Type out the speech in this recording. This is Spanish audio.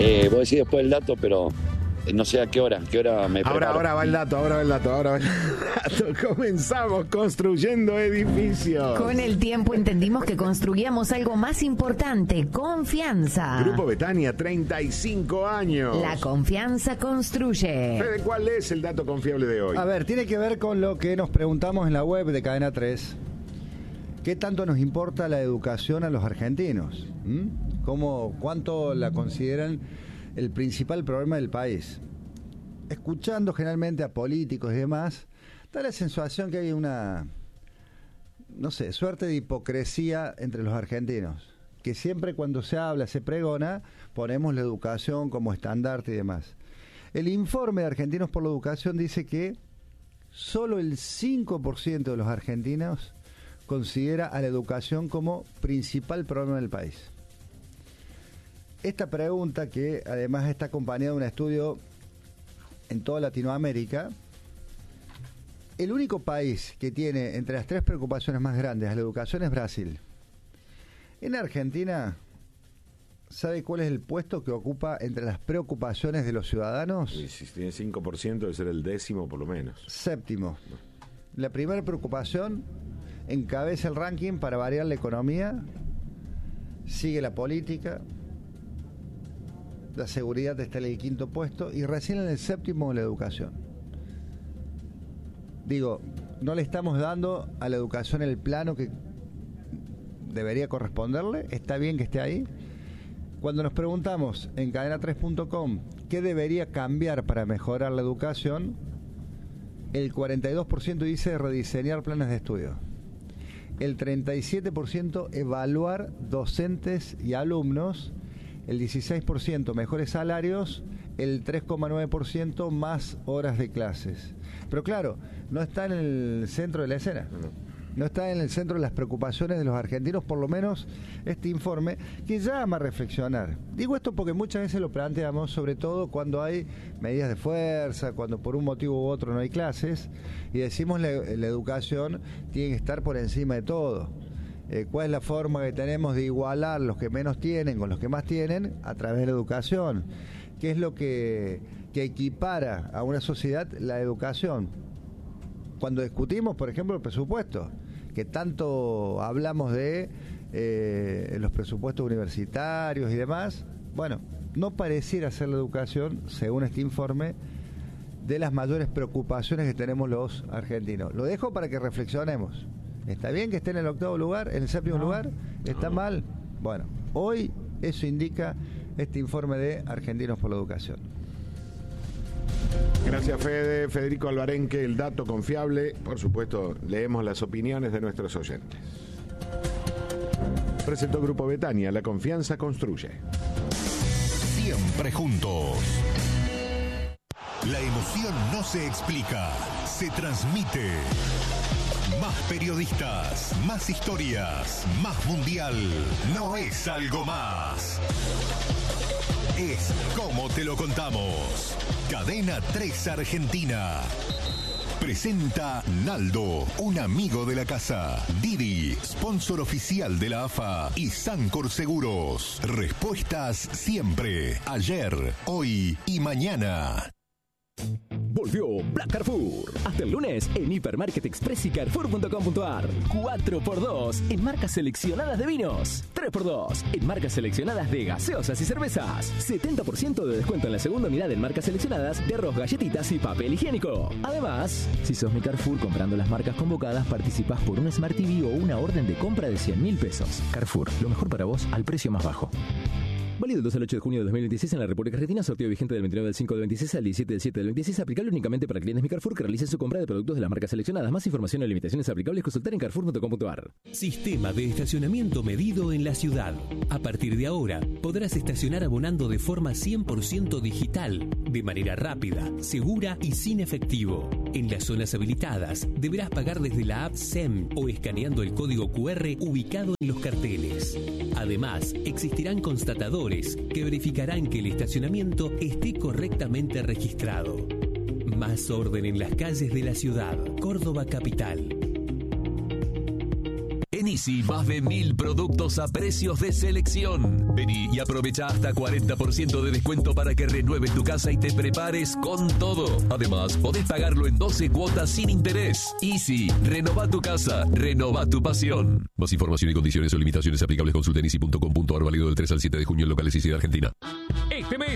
Vos decís después el dato, pero no sé a qué hora me preparo. Ahora va el dato. Comenzamos construyendo edificios. Con el tiempo entendimos que construíamos algo más importante, confianza. Grupo Betania, 35 años. La confianza construye. Fede, ¿cuál es el dato confiable de hoy? A ver, tiene que ver con lo que nos preguntamos en la web de Cadena 3. ¿Qué tanto nos importa la educación a los argentinos? ¿Cuánto la consideran el principal problema del país? Escuchando generalmente a políticos y demás, da la sensación que hay una, suerte de hipocresía entre los argentinos. Que siempre cuando se habla, se pregona, ponemos la educación como estandarte y demás. El informe de Argentinos por la Educación dice que solo el 5% de los argentinos considera a la educación como principal problema del país. Esta pregunta, que además está acompañada de un estudio en toda Latinoamérica, el único país que tiene entre las 3 preocupaciones más grandes a la educación es Brasil. En Argentina, ¿sabe cuál es el puesto que ocupa entre las preocupaciones de los ciudadanos? Y si tiene 5%, debe ser el 10º por lo menos. 7º. La primera preocupación encabeza el ranking, para variar, la economía, sigue la política, la seguridad está en el 5º puesto y recién en el 7º la educación. Digo, no le estamos dando a la educación el plano que debería corresponderle. Está bien que esté ahí. Cuando nos preguntamos en cadena3.com qué debería cambiar para mejorar la educación, el 42% dice rediseñar planes de estudio. El 37% evaluar docentes y alumnos. El 16% mejores salarios. El 3,9% más horas de clases. Pero claro, no está en el centro de la escena. No está en el centro de las preocupaciones de los argentinos, por lo menos este informe, que llama a reflexionar. Digo esto porque muchas veces lo planteamos, sobre todo cuando hay medidas de fuerza, cuando por un motivo u otro no hay clases, y decimos la educación tiene que estar por encima de todo. ¿Cuál es la forma que tenemos de igualar los que menos tienen con los que más tienen? A través de la educación. ¿Qué es lo que equipara a una sociedad la educación? Cuando discutimos, por ejemplo, el presupuesto, que tanto hablamos de los presupuestos universitarios y demás, bueno, no pareciera ser la educación, según este informe, de las mayores preocupaciones que tenemos los argentinos. Lo dejo para que reflexionemos. ¿Está bien que esté en el 8º lugar, en el 7º lugar? ¿Está mal? Bueno, hoy eso indica este informe de Argentinos por la Educación. Gracias, Fede. Federico Alvarenque, el dato confiable. Por supuesto, leemos las opiniones de nuestros oyentes. Presentó Grupo Betania, la confianza construye. Siempre juntos. La emoción no se explica, se transmite. Más periodistas, más historias, más mundial. No es algo más. Es como te lo contamos. Cadena 3 Argentina. Presenta Naldo, un amigo de la casa. Didi, sponsor oficial de la AFA. Y Sancor Seguros. Respuestas siempre. Ayer, hoy y mañana. Volvió Black Carrefour. Hasta el lunes en Hipermarket Express y Carrefour.com.ar. 4x2 en marcas seleccionadas de vinos. 3x2 en marcas seleccionadas de gaseosas y cervezas. 70% de descuento en la segunda unidad en marcas seleccionadas de arroz, galletitas y papel higiénico. Además, si sos mi Carrefour comprando las marcas convocadas, participás por un Smart TV o una orden de compra de 100.000 pesos. Carrefour, lo mejor para vos al precio más bajo. Válido del 2 al 8 de junio de 2026 en la República Argentina. Sorteo vigente del 29 del 5 del 26 al 17 del 7 del 26. Aplicable únicamente para clientes Mi Carrefour que realicen su compra de productos de las marcas seleccionadas. Más información y limitaciones aplicables consultar en Carrefour.com.ar. Sistema de estacionamiento medido en la ciudad. A partir de ahora podrás estacionar abonando de forma 100% digital, de manera rápida, segura y sin efectivo. En las zonas habilitadas deberás pagar desde la app SEM o escaneando el código QR ubicado en los carteles. Además, existirán constatadores que verificarán que el estacionamiento esté correctamente registrado. Más orden en las calles de la ciudad. Córdoba Capital. En Easy, más de 1000 productos a precios de selección. Vení y aprovecha hasta 40% de descuento para que renueves tu casa y te prepares con todo. Además, podés pagarlo en 12 cuotas sin interés. Easy, renova tu casa, renova tu pasión. Más información y condiciones o limitaciones aplicables consulta en easy.com.ar, válido del 3 al 7 de junio en locales Easy de Argentina. Este mes